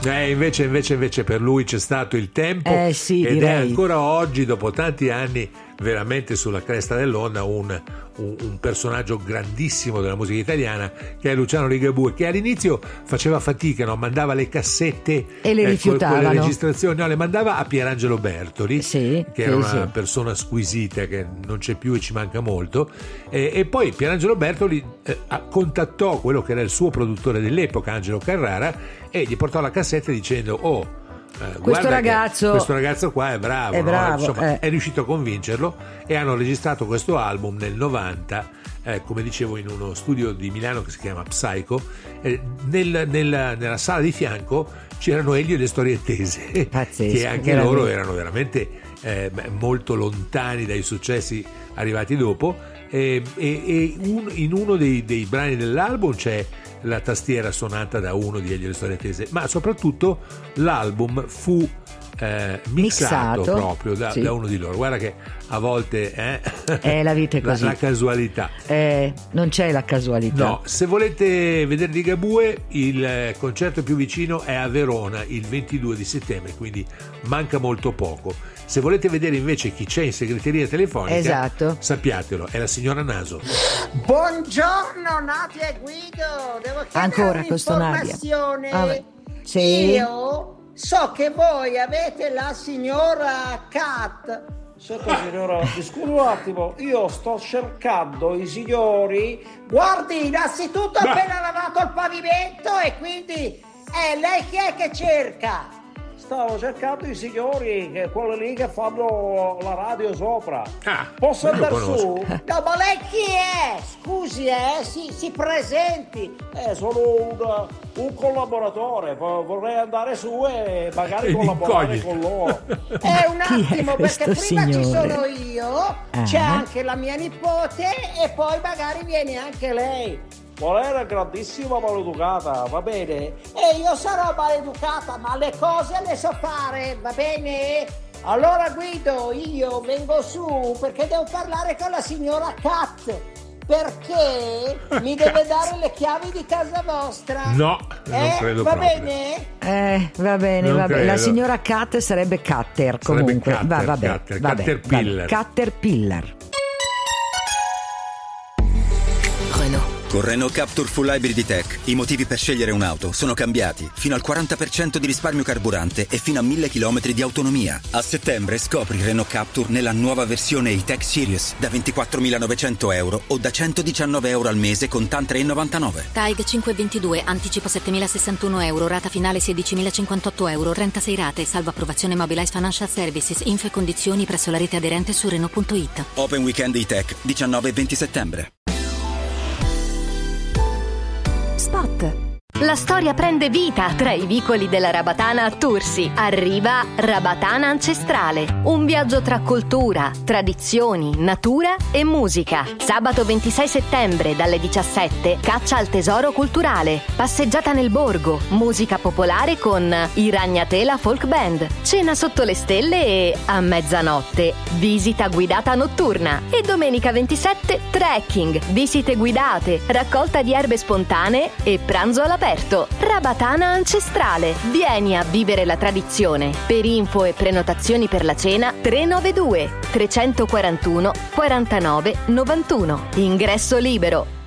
Invece per lui c'è stato il tempo, sì, ed direi. è ancora oggi, dopo tanti anni, veramente sulla cresta dell'onda un personaggio grandissimo della musica italiana, che è Luciano Ligabue, che all'inizio faceva fatica, no? Mandava le cassette e le rifiutavano. Con le registrazioni, no, le mandava a Pierangelo Bertoli, sì, che era una persona squisita che non c'è più e ci manca molto, e poi Pierangelo Bertoli contattò quello che era il suo produttore dell'epoca, Angelo Carrara, e gli portò la cassetta dicendo: questo ragazzo qua è bravo, no? Insomma, è riuscito a convincerlo, e hanno registrato questo album nel 90, come dicevo, in uno studio di Milano che si chiama Psycho. Nella sala di fianco c'erano Elio e le Storie Tese, pazzesco, che anche loro erano veramente molto lontani dai successi arrivati dopo, in uno dei brani dell'album c'è la tastiera suonata da uno di Elio e le Storie Tese, ma soprattutto l'album fu mixato proprio da uno di loro. Guarda che a volte la vita è così, la casualità, non c'è la casualità. No, se volete vedere Ligabue, il concerto più vicino è a Verona il 22 di settembre, quindi manca molto poco. Se volete vedere invece chi c'è in segreteria telefonica, esatto, sappiatelo, è la signora Naso. Buongiorno Nadia e Guido, devo chiedere ancora questo Nadia. Sì. Io so che voi avete la signora Cat. Senta signora, mi scusi un attimo, io sto cercando i signori. Guardi, innanzitutto ha appena lavato il pavimento e quindi lei chi è che cerca? Stavo cercando i signori, quelli lì che fanno la radio sopra. Posso andare su? No, ma lei chi è? Scusi, si presenti. Sono un collaboratore, vorrei andare su e magari collaborare con loro. Un attimo, perché prima signore? Ci sono io, c'è anche la mia nipote e poi magari viene anche lei. Lei era grandissima maleducata, va bene? E io sarò maleducata, ma le cose le so fare, va bene? Allora Guido, io vengo su perché devo parlare con la signora Cat, perché mi deve dare le chiavi di casa vostra. No, non credo va proprio. Bene? Va bene. La signora Cat sarebbe Cutter, comunque. Caterpillar. Caterpillar. Con Renault Captur Full Hybrid Tech i motivi per scegliere un'auto sono cambiati, fino al 40% di risparmio carburante e fino a 1000 km di autonomia. A settembre scopri Renault Captur nella nuova versione E-Tech Series da 24.900 euro o da 119 euro al mese con TAN 3,99. TAIG 522, anticipo 7.061 euro, rata finale 16.058 euro, 36 rate, salvo approvazione Mobilize Financial Services, info e condizioni presso la rete aderente su Renault.it. Open Weekend E-Tech 19 e 20 settembre. Spot. La storia prende vita tra i vicoli della Rabatana a Tursi. Arriva Rabatana Ancestrale, un viaggio tra cultura, tradizioni, natura e musica. Sabato 26 settembre dalle 17, caccia al tesoro culturale, passeggiata nel borgo, musica popolare con i Ragnatela Folk Band, cena sotto le stelle e, a mezzanotte, visita guidata notturna. E domenica 27, trekking, visite guidate, raccolta di erbe spontanee e pranzo all'aperto. Rabatana Ancestrale. Vieni a vivere la tradizione. Per info e prenotazioni per la cena 392 341 49 91. Ingresso libero.